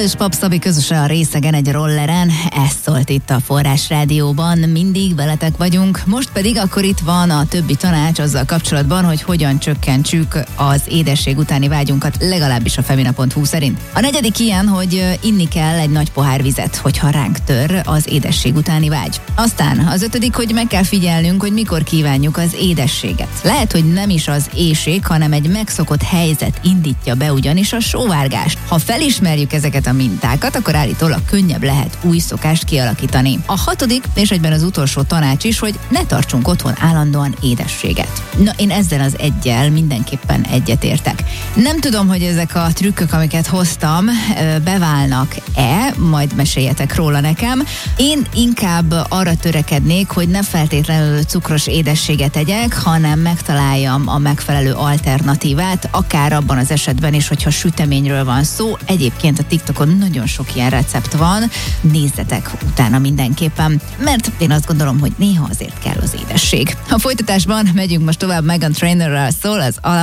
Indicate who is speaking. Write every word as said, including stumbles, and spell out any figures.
Speaker 1: és Pap Szabi közösen a részegen egy rolleren, ez szólt itt a Forrás Rádióban, mindig veletek vagyunk, most pedig akkor itt van a többi tanács azzal kapcsolatban, hogy hogyan csökkentsük az édesség utáni vágyunkat, legalábbis a femina pont hu szerint. A negyedik ilyen, hogy inni kell egy nagy pohár vizet, hogyha ránk tör az édesség utáni vágy. Aztán az ötödik, hogy meg kell figyelnünk, hogy mikor kívánjuk az édességet. Lehet, hogy nem is az éhség, hanem egy megszokott helyzet indítja be ugyanis a sóvárgást. Ha felismerjük ezeket a mintákat, akkor állítólag könnyebb lehet új szokást kialakítani. A hatodik, és egyben az utolsó tanács is, hogy ne tartsunk otthon állandóan édességet. Na, én ezzel az eggyel mindenképpen egyetértek. Nem tudom, hogy ezek a trükkök, amiket hoztam, beválnak-e, majd meséljetek róla nekem. Én inkább arra törekednék, hogy ne feltétlenül cukros édességet tegyek, hanem megtaláljam a megfelelő alternatívát, akár abban az esetben is, hogyha süteményről van szó. Egyébként a TikTokon nagyon sok ilyen recept van, nézzetek utána mindenképpen, mert én azt gondolom, hogy néha azért kell az édesség. A folytatásban megyünk most tovább, Meghan Trainerrel szól az